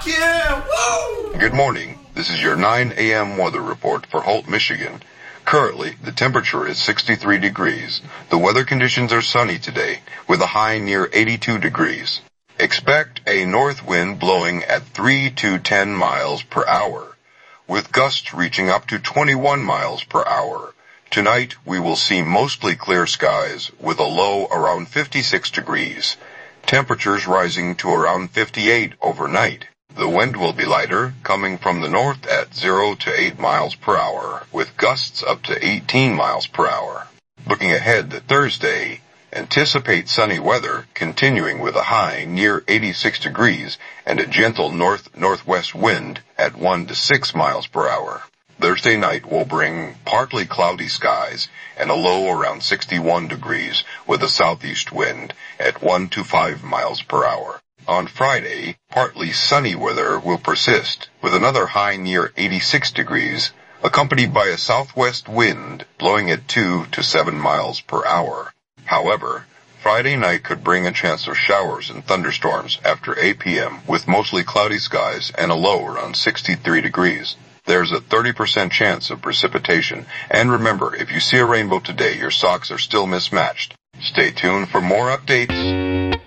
yeah! Woo! Good morning. This is your 9 a.m. weather report for Holt, Michigan. Currently, the temperature is 63 degrees. The weather conditions are sunny today, with a high near 82 degrees. Expect a north wind blowing at 3 to 10 miles per hour, with gusts reaching up to 21 miles per hour. Tonight, we will see mostly clear skies with a low around 56 degrees. Temperatures rising to around 58 overnight. The wind will be lighter, coming from the north at 0 to 8 miles per hour, with gusts up to 18 miles per hour. Looking ahead to Thursday, anticipate sunny weather, continuing with a high near 86 degrees and a gentle north-northwest wind at 1 to 6 miles per hour. Thursday night will bring partly cloudy skies and a low around 61 degrees with a southeast wind at 1 to 5 miles per hour. On Friday, partly sunny weather will persist with another high near 86 degrees, accompanied by a southwest wind blowing at 2 to 7 miles per hour. However, Friday night could bring a chance of showers and thunderstorms after 8 p.m. with mostly cloudy skies and a low around 63 degrees. There's a 30% chance of precipitation, and remember, if you see a rainbow today, your socks are still mismatched. Stay tuned for more updates.